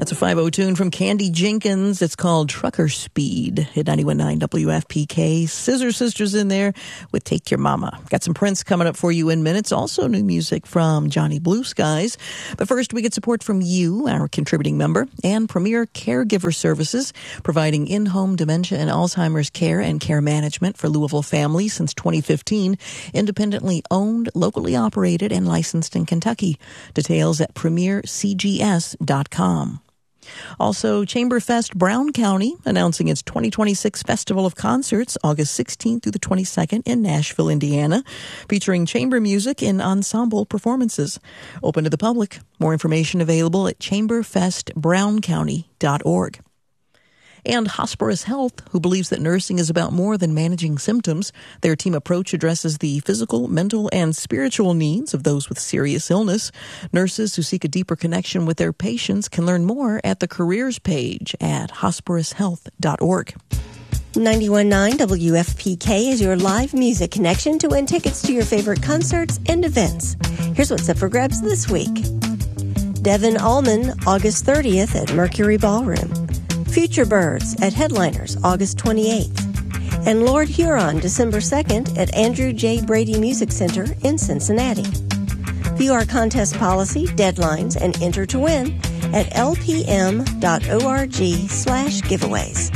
That's a 5:00 tune from Candy Jenkins. It's called Trucker Speed. Hit 91.9 WFPK. Scissor Sisters in there with Take Your Mama. Got some Prince coming up for you in minutes. Also new music from Johnny Blue Skies. But first, we get support from you, our contributing member, and Premier Caregiver Services, providing in-home dementia and Alzheimer's care and care management for Louisville families since 2015. Independently owned, locally operated, and licensed in Kentucky. Details at premiercgs.com. Also, Chamberfest Brown County announcing its 2026 Festival of Concerts, August 16th through the 22nd in Nashville, Indiana, featuring chamber music and ensemble performances. Open to the public. More information available at chamberfestbrowncounty.org. And Hosperis Health, who believes that nursing is about more than managing symptoms. Their team approach addresses the physical, mental, and spiritual needs of those with serious illness. Nurses who seek a deeper connection with their patients can learn more at the careers page at hosperishealth.org. 91.9 WFPK is your live music connection to win tickets to your favorite concerts and events. Here's what's up for grabs this week. Devin Allman, August 30th at Mercury Ballroom. Future Birds at Headliners, August 28th. And Lord Huron, December 2nd at Andrew J. Brady Music Center in Cincinnati. View our contest policy, deadlines, and enter to win at lpm.org/giveaways.